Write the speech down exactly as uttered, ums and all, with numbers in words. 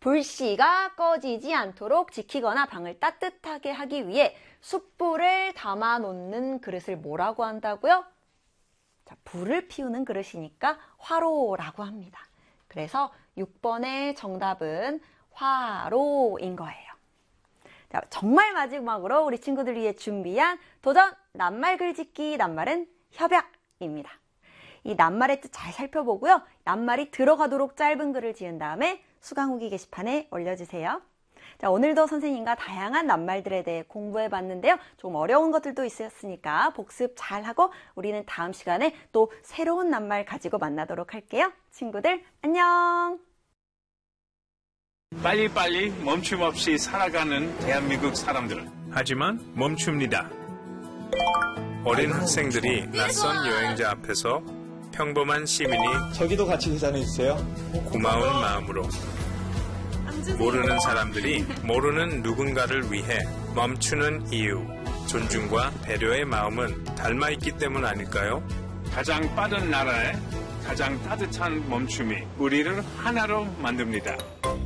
불씨가 꺼지지 않도록 지키거나 방을 따뜻하게 하기 위해 숯불을 담아 놓는 그릇을 뭐라고 한다고요? 자, 불을 피우는 그릇이니까 화로라고 합니다. 그래서 육 번의 정답은 화로인 거예요. 자, 정말 마지막으로 우리 친구들 위해 준비한 도전 낱말 글짓기 낱말은 협약입니다. 이 낱말의 뜻 잘 살펴보고요. 낱말이 들어가도록 짧은 글을 지은 다음에 수강후기 게시판에 올려주세요. 자, 오늘도 선생님과 다양한 낱말들에 대해 공부해봤는데요. 좀 어려운 것들도 있었으니까 복습 잘하고 우리는 다음 시간에 또 새로운 낱말 가지고 만나도록 할게요. 친구들 안녕! 빨리빨리 멈춤 없이 살아가는 대한민국 사람들. 하지만 멈춥니다. 어린 학생들이 낯선 여행자 앞에서 평범한 시민이 저기도 같이 계산해주세요. 고마운 마음으로 모르는 사람들이 모르는 누군가를 위해 멈추는 이유, 존중과 배려의 마음은 닮아있기 때문 아닐까요? 가장 빠른 나라에 가장 따뜻한 멈춤이 우리를 하나로 만듭니다.